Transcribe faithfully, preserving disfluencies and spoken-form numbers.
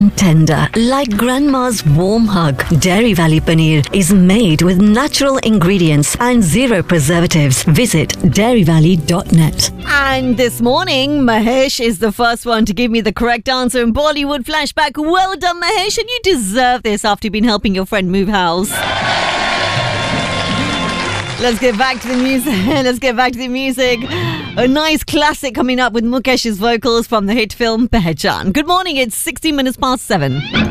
Tender, like grandma's warm hug. Dairy Valley Paneer is made with natural ingredients and zero preservatives. Visit dairy valley dot net. And this morning, Mahesh is the first one to give me the correct answer in Bollywood Flashback. Well done, Mahesh, and you deserve this after you've been helping your friend move house. Let's get back to the music. Let's get back to the music. A nice classic coming up with Mukesh's vocals from the hit film Pehchan. Good morning, it's sixty minutes past seven.